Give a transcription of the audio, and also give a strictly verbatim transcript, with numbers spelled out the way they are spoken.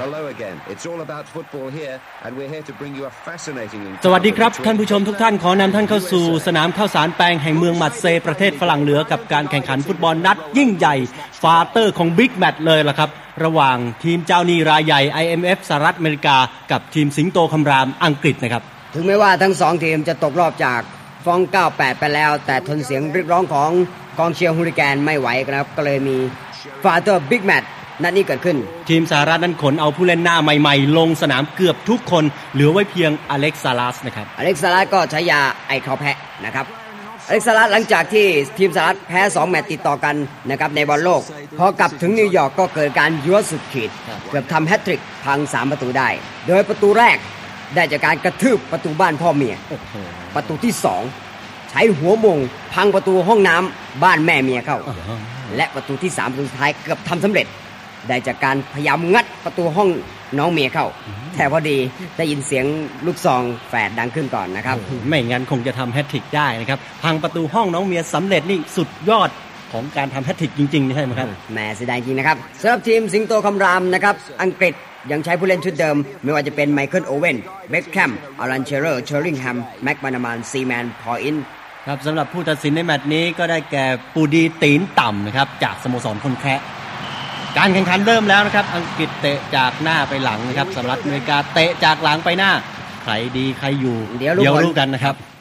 Hello again. It's all about football here, and we're here to bring you a fascinating. สวัสดีครับท่านผู้ชมทุกท่านขอนำท่านเข้าสู่สนามข้าวสารแปลงแห่งเมืองมัดเซย์ประเทศฝรั่งเหนือกับการแข่งขันฟุตบอลนัดยิ่งใหญ่ฟาเตอร์ของบิ๊กแมตช์เลยล่ะครับระหว่างทีมเจ้าหนี้รายใหญ่ ไอ เอ็ม เอฟ สหรัฐอเมริกากับทีมสิงโตคำรามอังกฤษนะครับถึงแม้ว่าทั้งสองทีมจะตกรอบจากฟองเก้าแปดไปแล้วแต่ทนเสียงเรียกร้องของกองเชียร์ฮูลิแกนไม่ไหวครับก็เลยมีฟาเตอร์บิ๊กแมตช์นัดนี้เกิดขึ้นทีมสหรัฐนั้นขนเอาผู้เล่นหน้าใหม่ๆลงสนามเกือบทุกคนเหลือไว้เพียงอเล็กซ์ซาลัสนะครับอเล็กซ์ซาลัสก็ใช้ยาไอเขาแพะนะครับอเล็กซ์ซาลัสหลังจากที่ทีมสหรัฐแพ้สองแมตช์ติดต่อกันนะครับในบอลโลกพอกลับถึงนิวยอร์กก็เกิดการยั่วสุดขีดเกือบทำแฮตทริกพังสามประตูได้โดยประตูแรกได้จากการกระทืบประตูบ้านพ่อเมียประตูที่สองใช้หัวมงพังประตูห้องน้ำบ้านแม่เมียเข้าและประตูที่สามประตูสุดท้ายเกือบทำสำเร็จได้จากการพยายามงัดประตูห้องน้องเมียเข้าแต่พอดีได้ยินเสียงลูกซองแฝดดังขึ้นก่อนนะครับไม่งั้นคงจะทำแฮตทริกได้นะครับพังประตูห้องน้องเมียสำเร็จนี่สุดยอดของการทำแฮตทริกจริงๆใช่ไหมครับแหมเสียดายจริงนะครับสำหรับทีมสิงโตคำรามนะครับอังกฤษยังใช้ผู้เล่นชุดเดิมไม่ว่าจะเป็นไมเคิลโอเว่นเบ็คแคมอารันเชอร์เชอร์ริงแฮมแม็กมานามันซีแมนพออินครับสำหรับผู้ตัดสินในแมตช์นี้ก็ได้แก่ปูดีตีนต่ำนะครับจากสโมสรคนแคะการแข่งขันเริ่มแล้วนะครับอังกฤษเตะจากหน้าไปหลังนะครับสหรัฐอเมริกาเตะจากหลังไปหน้าใครดีใครอยู่เดี๋ยวรู้กันนะครับ